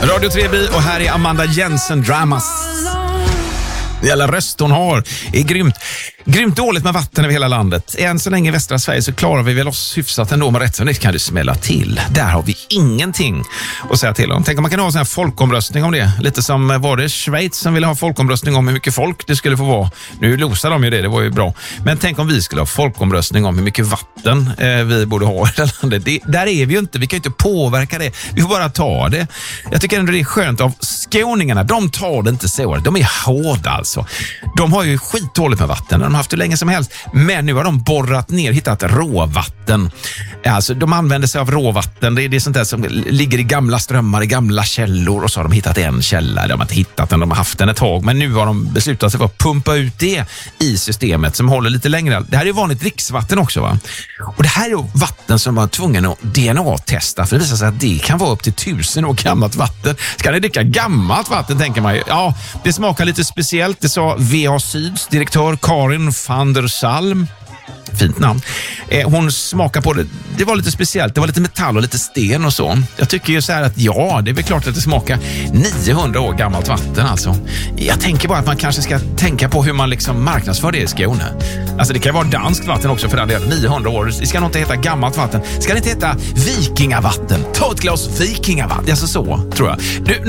Radio 3B och här är Amanda Jensen Dramas. Jävla röst hon har är grymt dåligt med vatten över hela landet. Än så länge i västra Sverige så klarar vi väl oss hyfsat ändå, med rätt så det kan du smälla till. Där har vi ingenting att säga till om. Tänk om man kan ha en sån här folkomröstning om det. Lite som var det Schweiz som ville ha folkomröstning om hur mycket folk det skulle få vara. Nu losar de ju det var ju bra. Men tänk om vi skulle ha folkomröstning om hur mycket vatten vi borde ha i det landet. Där är vi ju inte, vi kan ju inte påverka det. Vi får bara ta det. Jag tycker ändå det är skönt av skåningarna. De tar det inte så. De är hårda alltså. De har ju skitdåligt med vatten. De har haft det länge som helst. Men nu har de borrat ner och hittat råvatten. Alltså de använder sig av råvatten. Det är sånt där som ligger i gamla strömmar, i gamla källor. Och så har de hittat en källa. De har inte hittat den, de har haft den ett tag. Men nu har de beslutat sig för att pumpa ut det i systemet som håller lite längre. Det här är vanligt dricksvatten också, va? Och det här är vatten som var tvungen att DNA-testa. För det visar sig att det kan vara upp till 1000 år gammalt vatten. Ska ni dricka gammalt vatten, tänker man ju. Ja, det smakar lite speciellt. Det sa VA Syds direktör Karin van der Salm. Fint namn. Hon smakar på det. Det var lite speciellt. Det var lite metall och lite sten och så. Jag tycker ju så här att ja, det är väl klart att det smakar 900 år gammalt vatten alltså. Jag tänker bara att man kanske ska tänka på hur man liksom marknadsför det i Skåne. Alltså det kan vara danskt vatten också för den delen. 900 år. Det ska nog inte heta gammalt vatten. Ska det inte heta vikingavatten? Ta ett glas vikingavatten. Alltså så, tror jag.